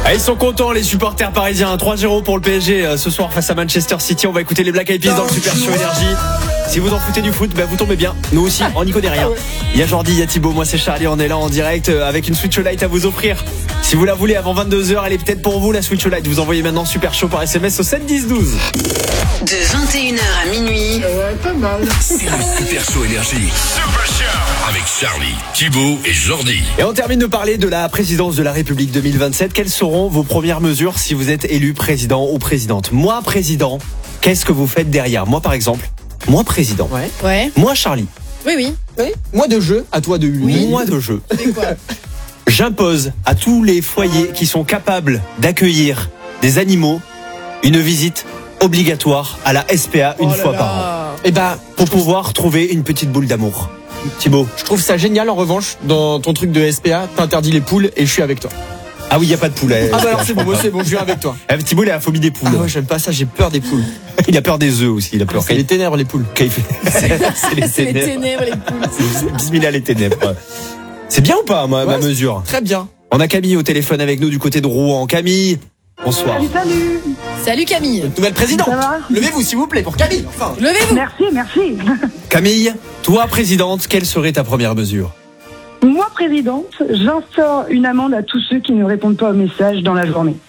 Ah, ils sont contents les supporters parisiens. 3-0 pour le PSG ce soir face à Manchester City. On va écouter les Black Eyed Peas dans le Super Show Énergie. Si vous en foutez du foot, vous tombez bien. Nous aussi, on n'y connaît rien. Il y a Jordi, il y a Thibaut, moi c'est Charlie. On est là en direct avec une Switch Lite à vous offrir. Si vous la voulez avant 22h, elle est peut-être pour vous la Switch Lite. Vous envoyez maintenant Super Show par SMS au 7 10 12. De 21h à minuit. Pas mal. C'est le Super Show Énergie. Super Show avec Charlie, Thibaut et Jordi. Et on termine de parler de la présidence de la République 2027. Quelles seront vos premières mesures si vous êtes élu président ou présidente? Moi, président, qu'est-ce que vous faites derrière? Moi, par exemple, moi, président. Ouais. Moi, Charlie. Oui. Moi de jeu, à toi de lui. Moi de jeu. C'est quoi? J'impose à tous les foyers qui sont capables d'accueillir des animaux une visite obligatoire à la SPA une fois par an. Et pour pouvoir trouver une petite boule d'amour. Thibaut. je trouve ça génial en revanche, dans ton truc de SPA, t'interdis les poules et je suis avec toi. Ah oui, il n'y a pas de poulet. Alors c'est bon, je viens avec toi. Thibaut, il a la phobie des poules. Ah ouais, j'aime pas ça, j'ai peur des poules. Il a peur des œufs aussi. Il a peur. C'est les ténèbres les poules. C'est les C'est les ténèbres, les poules. Bismillah les ténèbres. C'est bien ou pas ma mesure? Très bien. On a Camille au téléphone avec nous du côté de Rouen. Camille, bonsoir. Salut. Salut Camille. Notre nouvelle présidente. Ça va? Levez-vous s'il vous plaît pour Camille. Enfin. Levez-vous. Merci. Camille, toi présidente, quelle serait ta première mesure? Moi, présidente, j'instaure une amende à tous ceux qui ne répondent pas aux messages dans la journée.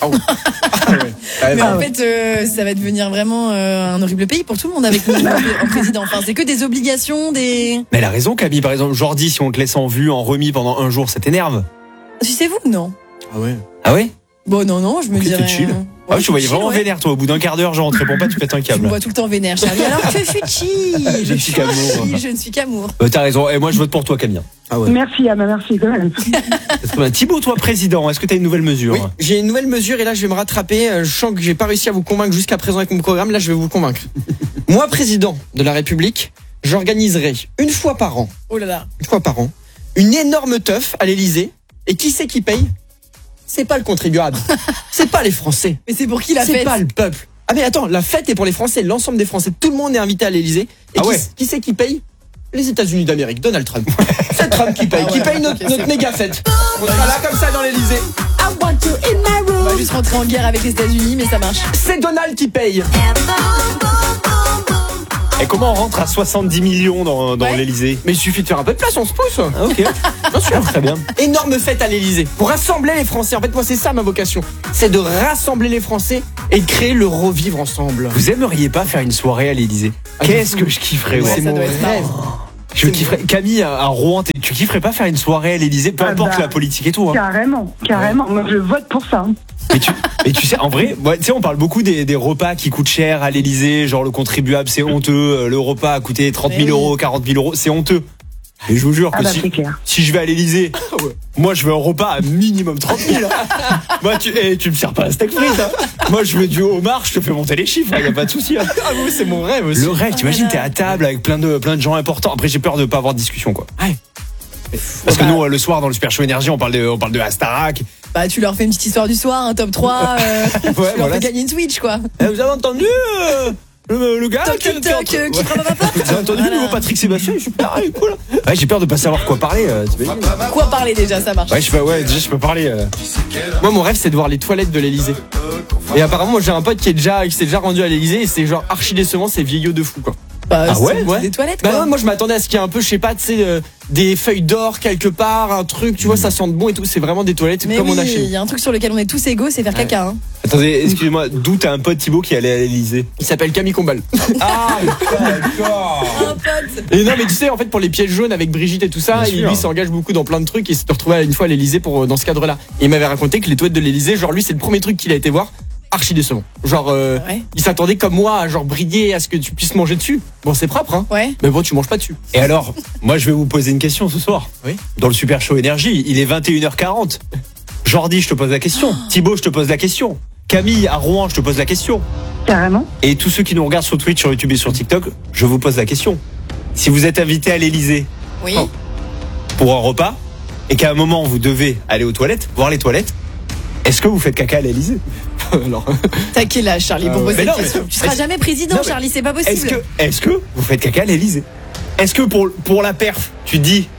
Mais en fait, ça va devenir vraiment un horrible pays pour tout le monde avec nous en président. Enfin, c'est que des obligations, des... Mais elle a raison Camille, par exemple, Jordi, si on te laisse en vue, en remis pendant un jour, ça t'énerve? Sucez-vous? Non. Ah ouais? Bon, non, je me Ok, dirais... t'es chill. Ah oui, je te voyais vraiment vénère toi, au bout d'un quart d'heure, genre on te répond pas, tu pètes un Tu me câble. vois tout le temps vénère, Charlie. Alors que fuchi. Je ne suis qu'amour. Je ne suis qu'amour. T'as raison, et moi je vote pour toi Camille. Ah ouais. Merci quand même. Thibaut, toi président, est-ce que t'as une nouvelle mesure? Oui, j'ai une nouvelle mesure et là je vais me rattraper. Je sens que j'ai pas réussi à vous convaincre jusqu'à présent avec mon programme. Là je vais vous convaincre. Moi président de la République, j'organiserai une fois par an, une énorme teuf à l'Elysée. Et qui c'est qui paye? C'est pas le contribuable. C'est pas les Français. Mais c'est pour qui la C'est fête? pas le peuple. Ah mais attends, la fête est pour les Français, l'ensemble des Français. Tout le monde est invité à l'Elysée. Et qui c'est qui paye? Les États-Unis d'Amérique, Donald Trump. C'est Trump qui paye, notre méga fête. On sera là comme ça dans l'Elysée. On va juste rentrer en guerre avec les États-Unis, mais ça marche. C'est Donald qui paye. Et comment on rentre à 70 millions dans l'Elysée? Mais il suffit de faire un peu de place, on se pousse. Ah ok, bien sûr, très bien. Énorme fête à l'Elysée pour rassembler les Français. En fait, moi, c'est ça ma vocation. C'est de rassembler les Français et de créer le revivre ensemble. Vous aimeriez pas faire une soirée à l'Elysée? Qu'est-ce que je kifferais, Ouais, C'est ça mon doit être rêve. Je kifferais. Camille à Rouen, tu kifferais pas faire une soirée à l'Elysée, peu importe la politique et tout. Carrément. Moi, je vote pour ça. Mais tu sais, en vrai, on parle beaucoup des repas qui coûtent cher à l'Elysée, genre le contribuable c'est honteux, le repas a coûté 30 000 euros, 40 000 euros, c'est honteux. Et je vous jure que c'est clair. si je vais à l'Elysée, moi je veux un repas à minimum 30 000. Moi tu me sers pas un steak frites. Moi je veux du homard, je te fais monter les chiffres, y a pas de souci. Ah oui, c'est mon rêve aussi. Le rêve, t'imagines, t'es à table avec plein de gens importants. Après j'ai peur de pas avoir de discussion quoi. Ouais. Parce que nous le soir dans le Super Show Énergie on parle de Astarac. Bah, tu leur fais une petite histoire du soir, un top 3. Tu leur fais gagner une Switch, quoi. Vous avez entendu le gars Toc, toc, toc, qui prend ma porte. Vous avez entendu le nouveau Patrick Sébastien? Je suis super cool. Ouais, j'ai peur de pas savoir quoi parler. Quoi parler déjà, ça marche. Ouais, déjà je peux parler. Moi, mon rêve, c'est de voir les toilettes de l'Elysée. Et apparemment, moi, j'ai un pote qui s'est déjà rendu à l'Elysée et c'est genre archi décevant, c'est vieillot de fou, quoi. Bah, Ah ouais, c'est des toilettes, Bah quoi. non, moi je m'attendais à ce qu'il y ait un peu, je sais pas, tu sais, des feuilles d'or quelque part, un truc, tu vois, ça sent bon et tout. C'est vraiment des toilettes Mais comme oui, on a chez il nous. y a un truc sur lequel on est tous égaux, c'est faire caca. Hein. Attendez, excusez-moi, d'où t'as un pote Thibaut qui allait à l'Elysée? Il s'appelle Camille Combal. Ah, d'accord. Un pote. Et non, mais tu sais, en fait, pour les pièges jaunes avec Brigitte et tout ça, Bien sûr. lui s'engage beaucoup dans plein de trucs et il s'est retrouvé une fois à l'Elysée dans ce cadre-là. Et il m'avait raconté que les toilettes de l'Elysée, genre lui, c'est le premier truc qu'il a été voir. Archi décevant. Genre, Ouais. il s'attendait comme moi à genre briller, à ce que tu puisses manger dessus. Bon, c'est propre, hein. Ouais. Mais bon, tu manges pas dessus. Et alors, moi je vais vous poser une question ce soir. Oui. Dans le Super Show Énergie, il est 21h40. Jordi, je te pose la question. Thibaut, je te pose la question. Camille, à Rouen, je te pose la question. Carrément. Et tous ceux qui nous regardent sur Twitch, sur YouTube et sur TikTok, je vous pose la question. Si vous êtes invité à l'Elysée Oui. pour un repas, et qu'à un moment vous devez aller aux toilettes, voir les toilettes, est-ce que vous faites caca à l'Elysée? Alors, T'as quel âge, Charlie, pour poser mais non, cette question? mais- Tu seras est-ce- jamais président, Non, mais- Charlie, c'est pas possible. Est-ce que vous faites caca à l'Elysée? Est-ce que pour la perf, tu dis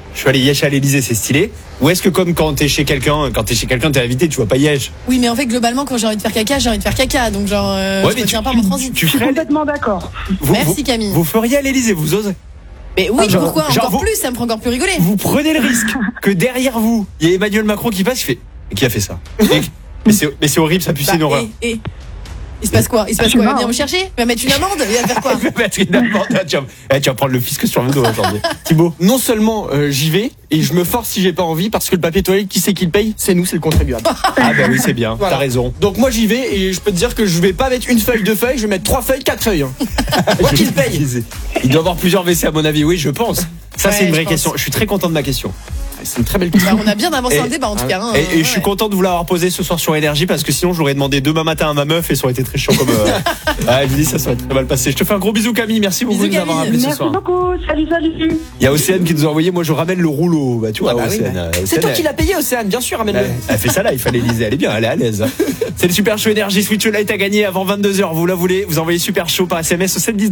je suis allé Yesh à l'Elysée, c'est stylé. Ou est-ce que comme quand t'es chez quelqu'un, t'es invité, tu vois pas Yesh? Oui, mais en fait, globalement, quand j'ai envie de faire caca, j'ai envie de faire caca. Donc, genre, Ouais, je mais retiens pas mon transit. tu Je suis ferais. complètement d'accord. Merci, Camille. Vous feriez à l'Elysée, vous osez? Mais oui, Genre- pourquoi genre encore vous- plus? Ça me ferait encore plus rigoler. Vous prenez le risque que derrière vous, il y a Emmanuel Macron qui passe, qui fait. Qui a fait ça? Mais c'est horrible, ça pue, c'est une horreur. Et il se passe quoi? Il va venir me chercher? Il va mettre une amende? Il va faire quoi? Il va mettre une amende. Tu vas prendre le fisc sur le dos aujourd'hui. Thibaut. Non seulement j'y vais et je me force si j'ai pas envie parce que le papier toilette, qui c'est qui le paye? C'est nous, c'est le contribuable. Ah bah oui, c'est bien, Voilà. t'as raison. Donc moi j'y vais et je peux te dire que je vais pas mettre une feuille, 2 feuilles, je vais mettre 3 feuilles, 4 feuilles. Hein. Moi qui le paye. Il doit avoir plusieurs WC à mon avis, oui, je pense. Ça, c'est Ouais, une vraie je question. pense. Je suis très content de ma question. C'est une très belle question. Bah, on a bien avancé Et- dans le débat en tout cas. Hein, Et je suis content de vous l'avoir posé ce soir sur Énergie parce que sinon, je l'aurais demandé demain matin à ma meuf et ça aurait été très chiant comme. Ah, je me dis, ça serait très mal passé. Je te fais un gros bisou, Camille. Merci beaucoup Bisous, de nous avoir Camille. appelé ce Merci soir. beaucoup. Salut. Il y a Océane qui nous a envoyé. Moi, je ramène le rouleau. Bah, tu vois, Ah bah oui, Océane. bah. C'est Océane, toi qui l'as payé, Océane, bien sûr, amène-le. elle fait ça là, il fallait liser. Elle est bien, elle est à l'aise. C'est le Super Show Énergie Switch Light à gagner avant 22h. Vous la voulez, vous envoyez Super Show par SMS au 710.